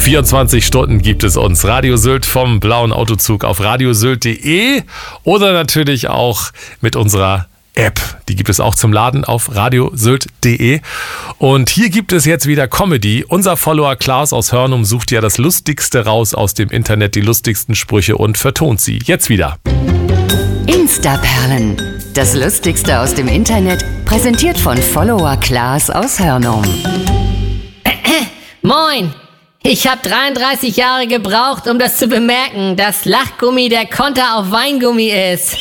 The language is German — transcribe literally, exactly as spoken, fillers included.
vierundzwanzig Stunden gibt es uns. Radio Sylt vom blauen Autozug auf radiosylt punkt de oder natürlich auch mit unserer App. Die gibt es auch zum Laden auf radiosylt punkt de. Und hier gibt es jetzt wieder Comedy. Unser Follower Klaas aus Hörnum sucht ja das Lustigste raus aus dem Internet, die lustigsten Sprüche und vertont sie. Jetzt wieder. Instaperlen. Das Lustigste aus dem Internet, präsentiert von Follower Klaas aus Hörnum. Moin! Ich habe dreiunddreißig Jahre gebraucht, um das zu bemerken, dass Lachgummi der Konter auf Weingummi ist.